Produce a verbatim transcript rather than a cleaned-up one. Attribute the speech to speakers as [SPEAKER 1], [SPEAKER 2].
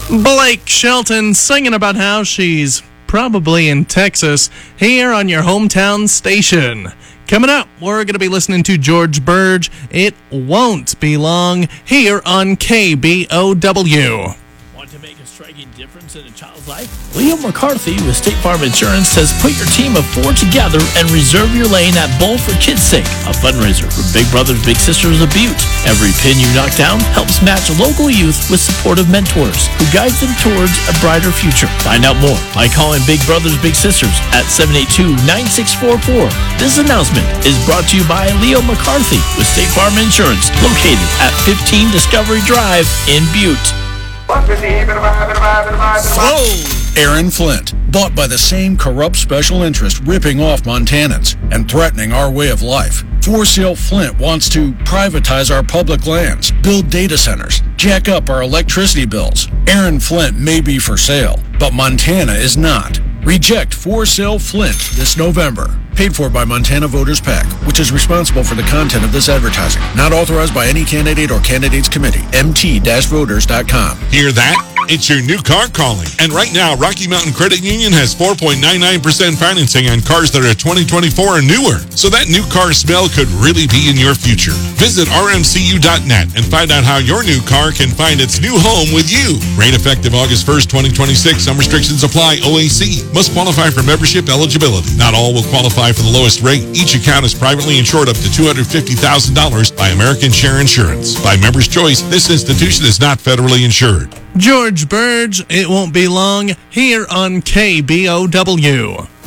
[SPEAKER 1] Blake Shelton singing about how she's probably in Texas here on your hometown station. Coming up, we're going to be listening to George Burge. It won't be long here on K B O W.
[SPEAKER 2] Want to make a striking difference in a child's life? Leo McCarthy with State Farm Insurance says put your team of four together and reserve your lane at Bowl for Kids' Sake, a fundraiser for Big Brothers Big Sisters of Butte. Every pin you knock down helps match local youth with supportive mentors who guide them towards a brighter future. Find out more by calling Big Brothers Big Sisters at seven eight two, nine six four four. This announcement is brought to you by Leo McCarthy with State Farm Insurance, located at fifteen Discovery Drive in Butte.
[SPEAKER 3] Aaron Flint, bought by the same corrupt special interest ripping off Montanans and threatening our way of life. For Sale Flint wants to privatize our public lands, build data centers, jack up our electricity bills. Aaron Flint may be for sale, but Montana is not. Reject For Sale Flint this November. Paid for by Montana Voters PAC, which is responsible for the content of this advertising. Not authorized by any candidate or candidates committee. M T voters dot com.
[SPEAKER 4] Hear that? It's your new car calling. And right now, Rocky Mountain Credit Union has four point nine nine percent financing on cars that are twenty twenty-four or newer. So that new car smell could really be in your future. Visit R M C U dot net and find out how your new car can find its new home with you. Rate effective August first, twenty twenty-six. Some restrictions apply. O A C. Must qualify for membership eligibility. Not all will qualify for the lowest rate. Each account is privately insured up to two hundred fifty thousand dollars by American Share Insurance. By member's choice, this institution is not federally insured.
[SPEAKER 1] George Burge, it won't be long here on K B O W.